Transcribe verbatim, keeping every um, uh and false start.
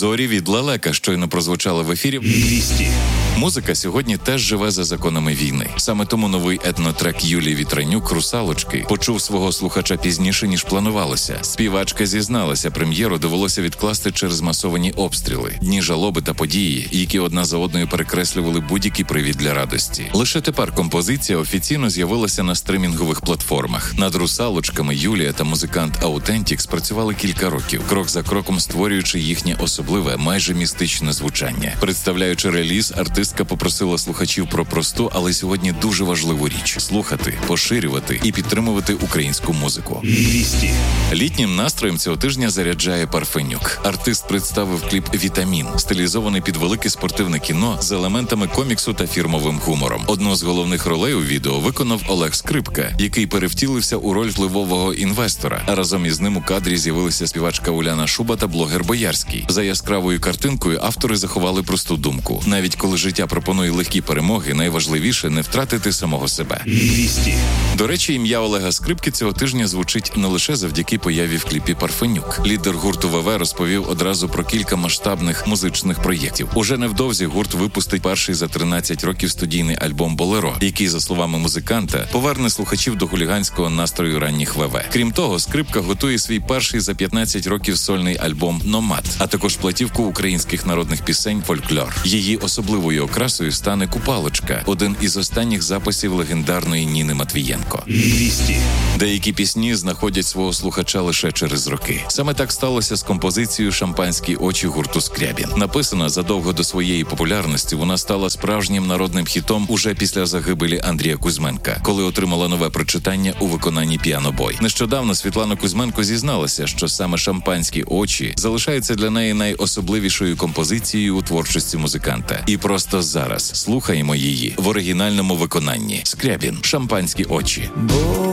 «Зорі» від Лелека щойно прозвучали в ефірі. Вісті. Музика сьогодні теж живе за законами війни. Саме тому новий етнотрек Юлії Вітранюк «Русалочки» почув свого слухача пізніше, ніж планувалося. Співачка зізналася, прем'єру довелося відкласти через масовані обстріли, дні жалоби та події, які одна за одною перекреслювали будь-який привід для радості. Лише тепер композиція офіційно з'явилася на стримінгових платформах. Над «Русалочками» Юлія та музикант Аутентікс працювали кілька років, крок за кроком створюючи їхнє особливе, майже містичне звучання. Представляючи реліз, артистка попросила слухачів про просту, але сьогодні дуже важливу річ – слухати, поширювати і підтримувати українську музику. Вісті. Літнім настроєм цього тижня заряджає Парфенюк. Артист представив кліп «Вітамін», стилізований під велике спортивне кіно з елементами коміксу та фірмовим гумором. Одну з головних ролей у відео виконав Олег Скрипка, який перевтілився у роль впливового інвестора. А разом із ним у кадрі з'явилися співачка Уляна Шуба та блогер Боярський. За яскравою картинкою автори заховали просту думку. Навіть коли життя пропонує легкі перемоги, найважливіше не втратити самого себе. Вісті. До речі, ім'я Олега Скрипки цього тижня звучить не лише завдяки появі в кліпі Парфенюк. Лідер гурту ВВ розповів одразу про кілька масштабних музичних проєктів. Уже невдовзі гурт випустить перший за тринадцять років студійний альбом «Болеро», який, за словами музиканта, поверне слухачів до хуліганського настрою ранніх ВВ. Крім того, Скрипка готує свій перший за п'ятнадцять років сольний альбом «Номад», а також платівку українських народних пісень «Фольклор». Її особливою окрасою стане «Купалочка», один із останніх записів легендарної Ніни Матвієнко. Вісті. Деякі пісні знаходять свого слухача лише через роки. Саме так сталося з композицією «Шампанські очі» гурту «Скрябін». Написана задовго до своєї популярності, вона стала справжнім народним хітом уже після загибелі Андрія Кузьменка, коли отримала нове прочитання у виконанні піанобой. Нещодавно Світлана Кузьменко зізналася, що саме «Шампанські очі» залишається для неї найособливішою композицією у творчості музиканта. І просто зараз слухаємо її в оригінальному виконанні. Скрябін «Шампанські очі».